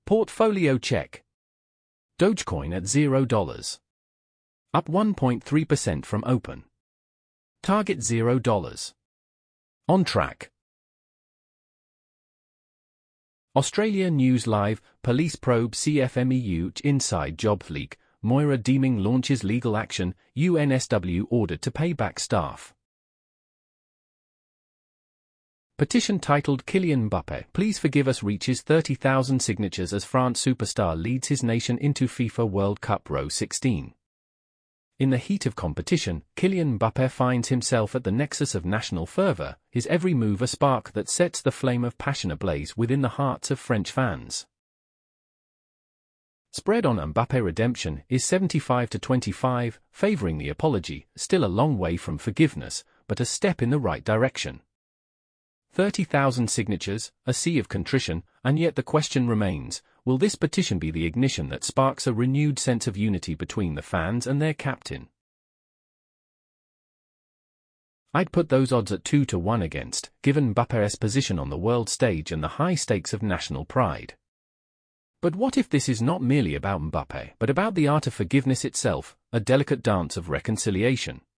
Portfolio check. Dogecoin at $0. Up 1.3% from open. Target $0. On track. Australia News Live, police probe CFMEU inside job leak, Moira Deeming launches legal action, UNSW ordered to pay back staff. Petition titled Kylian Mbappé, Please Forgive Us reaches 30,000 signatures as France superstar leads his nation into FIFA World Cup Row 16. In the heat of competition, Kylian Mbappé finds himself at the nexus of national fervor, his every move a spark that sets the flame of passion ablaze within the hearts of French fans. Spread on Mbappé redemption is 75-25, favoring the apology, still a long way from forgiveness, but a step in the right direction. 30,000 signatures, a sea of contrition, and yet the question remains, will this petition be the ignition that sparks a renewed sense of unity between the fans and their captain? I'd put those odds at 2-1 against, given Mbappé's position on the world stage and the high stakes of national pride. But what if this is not merely about Mbappé, but about the art of forgiveness itself, a delicate dance of reconciliation?